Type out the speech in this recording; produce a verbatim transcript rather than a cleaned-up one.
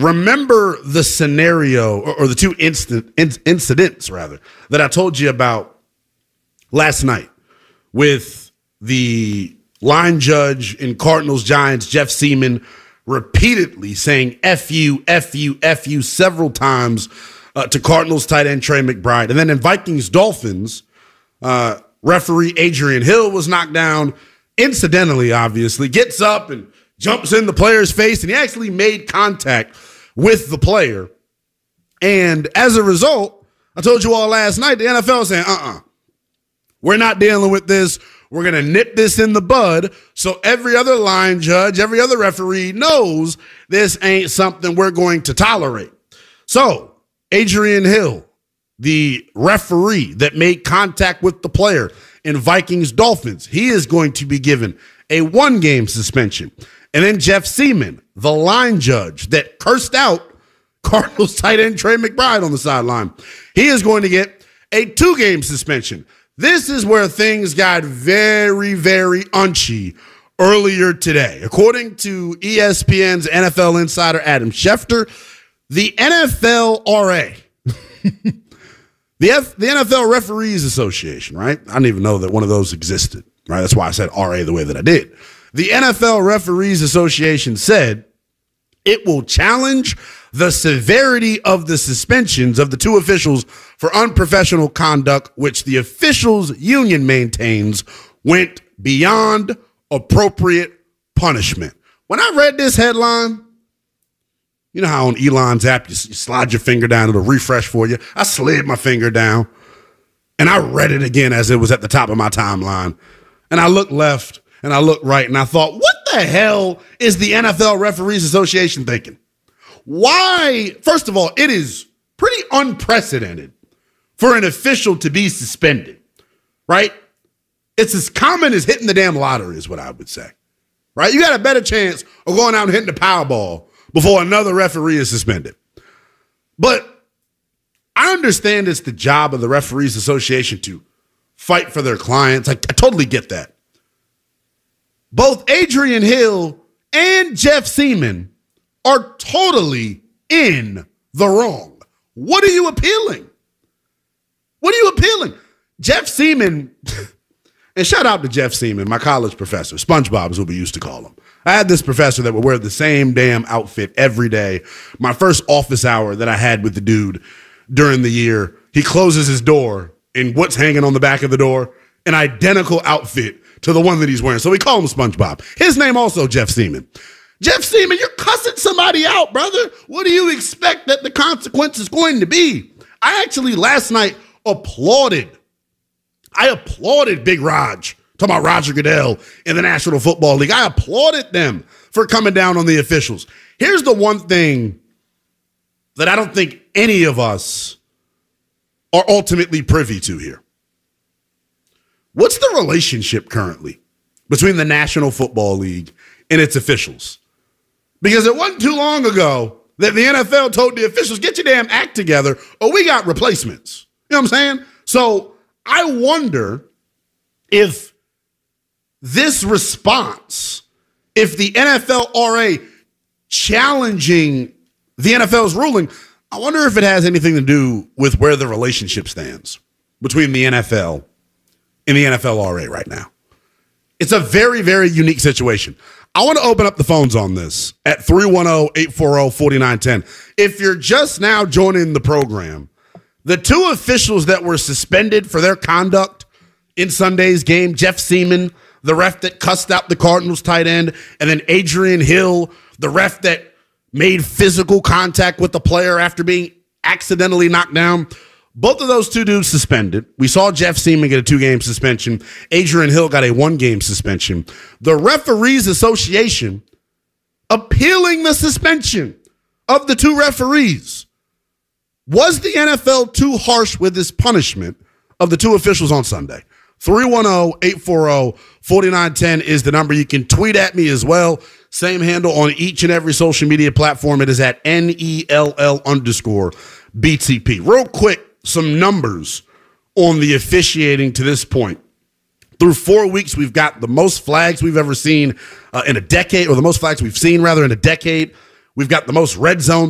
remember the scenario or, or the two instant in, incidents rather that I told you about last night with the line judge in Cardinals Giants, Jeff Seaman, repeatedly saying F you, F you, F you several times uh, to Cardinals tight end Trey McBride. And then in Vikings Dolphins, uh, referee Adrian Hill was knocked down, incidentally, obviously, gets up and jumps in the player's face, and he actually made contact with the player. And as a result, I told you all last night, the N F L is saying, uh-uh, we're not dealing with this. We're going to nip this in the bud so every other line judge, every other referee knows this ain't something we're going to tolerate. So Adrian Hill, the referee that made contact with the player in Vikings Dolphins, he is going to be given a one-game suspension. And then Jeff Seaman, the line judge that cursed out Cardinals tight end Trey McBride on the sideline, he is going to get a two-game suspension. This is where things got very, very unchy earlier today. According to E S P N's N F L insider Adam Schefter, the N F L R A, the, F, the N F L Referees Association, right? I didn't even know that one of those existed, right? That's why I said R A the way that I did. The N F L Referees Association said it will challenge the severity of the suspensions of the two officials for unprofessional conduct, which the officials union maintains went beyond appropriate punishment. When I read this headline, you know how on Elon's app, you slide your finger down, it'll refresh for you. I slid my finger down, and I read it again as it was at the top of my timeline. And I looked left, and I looked right, and I thought, what the hell is the N F L Referees Association thinking? Why? First of all, it is pretty unprecedented for an official to be suspended, right? It's as common as hitting the damn lottery is what I would say, right? You got a better chance of going out and hitting the Powerball before another referee is suspended. But I understand it's the job of the Referees Association to fight for their clients. I, I totally get that. Both Adrian Hill and Jeff Seaman are totally in the wrong. What are you appealing? What are you appealing? Jeff Seaman, and shout out to Jeff Seaman, my college professor. SpongeBob is what we used to call him. I had this professor that would wear the same damn outfit every day. My first office hour that I had with the dude during the year, he closes his door, and what's hanging on the back of the door? An identical outfit to the one that he's wearing. So we call him SpongeBob. His name also Jeff Seaman. Jeff Seaman, you're cussing somebody out, brother. What do you expect that the consequence is going to be? I actually last night applauded. I applauded Big Raj, talking about Roger Goodell in the National Football League. I applauded them for coming down on the officials. Here's the one thing that I don't think any of us are ultimately privy to here. What's the relationship currently between the National Football League and its officials? Because it wasn't too long ago that the N F L told the officials, get your damn act together or we got replacements. You know what I'm saying? So I wonder if this response, if the N F L R A challenging the N F L's ruling, I wonder if it has anything to do with where the relationship stands between the N F L and the N F L R A right now. It's a very, very unique situation. I want to open up the phones on this at three one zero, eight four zero, four nine one zero. If you're just now joining the program, the two officials that were suspended for their conduct in Sunday's game, Jeff Seaman, the ref that cussed out the Cardinals tight end, and then Adrian Hill, the ref that made physical contact with the player after being accidentally knocked down. Both of those two dudes suspended. We saw Jeff Seaman get a two-game suspension. Adrian Hill got a one-game suspension. The Referees Association appealing the suspension of the two referees. Was the N F L too harsh with this punishment of the two officials on Sunday? three one zero, eight four zero, four nine one zero is the number. You can tweet at me as well. Same handle on each and every social media platform. It is at N E L L underscore B T P. Real quick, some numbers on the officiating to this point. Through four weeks, we've got the most flags we've ever seen uh, in a decade, or the most flags we've seen, rather, in a decade. We've got the most red zone